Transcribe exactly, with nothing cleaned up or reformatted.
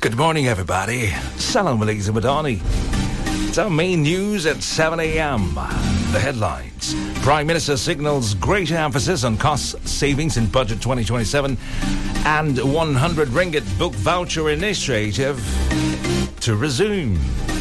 Good morning, everybody. Salam alaikum Madani. It's our main news at seven a.m. The headlines. Prime Minister signals greater emphasis on cost savings in Budget twenty twenty-seven and one hundred ringgit book voucher initiative to resume.